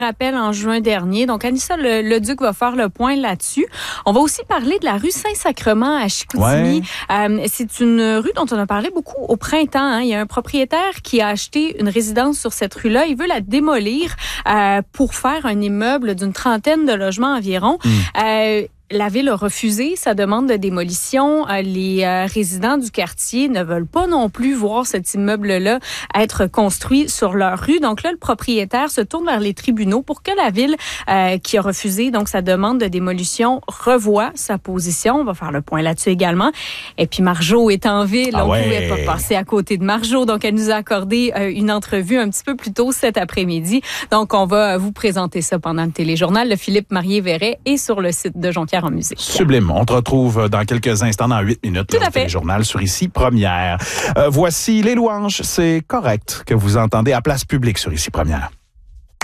Rappel en juin dernier. Donc, Anissa Leduc va faire le point là-dessus. On va aussi parler de la rue Saint-Sacrement à Chicoutimi. Ouais. C'est une rue dont on a parlé beaucoup au printemps. Il y a un propriétaire qui a acheté une résidence sur cette rue-là. Il veut la démolir pour faire un immeuble d'une 30aine de logements environ. La ville a refusé sa demande de démolition. Les résidents du quartier ne veulent pas non plus voir cet immeuble-là être construit sur leur rue. Donc là, le propriétaire se tourne vers les tribunaux pour que la ville, qui a refusé donc sa demande de démolition, revoie sa position. On va faire le point là-dessus également. Et puis Marjo est en ville. On ne pouvait pas passer à côté de Marjo. Donc elle nous a accordé une entrevue un petit peu plus tôt cet après-midi. Donc on va vous présenter ça pendant le téléjournal. Le Philippe Marié-Verret est sur le site de Jonquière en musique. Sublime. On te retrouve dans quelques instants, dans 8 minutes. Tout à fait. Le journal sur Ici Première. Voici les louanges. C'est correct que vous entendez à Place Publique sur Ici Première.